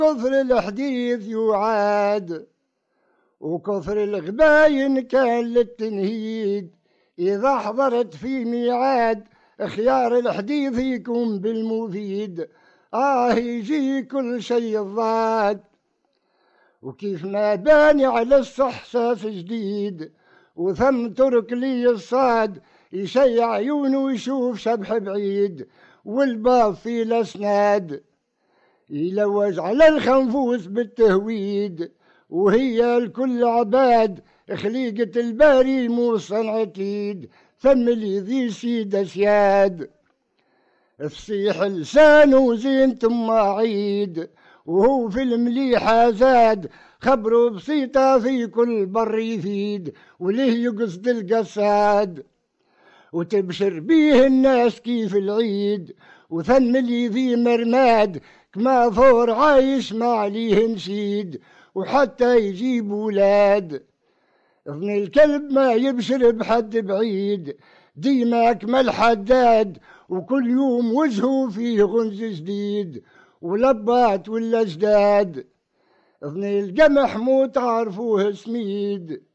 كثر الحديث يعاد وكثر الغباين كان للتنهيد، إذا حضرت في ميعاد خيار الحديث يكون بالمفيد. يجي كل شيء الضاد، وكيف ما باني على الصحصاف جديد، وثم ترك لي الصاد يشيع عيونه ويشوف شبح بعيد، والباب في الأسناد يلوج على الخنفوس بالتهويد، وهي الكل عباد خليقة الباري مو صنعة ايد، ثم اللي ذي سيد سياد فصيح لسانه زين ثم عيد، وهو في المليحة زاد خبره بسيطة في كل بر يفيد، وليه يقصد القصاد وتبشر بيه الناس كيف العيد، وثم اللي ذي مرماد كما ثور عايش ما عليه نشيد، وحتى يجيب ولاد ابن الكلب ما يبشر بحد بعيد، ديما أكمل حداد وكل يوم وجهه فيه غنز جديد، ولبات ولا جداد ابن القمح مو تعرفوه سميد.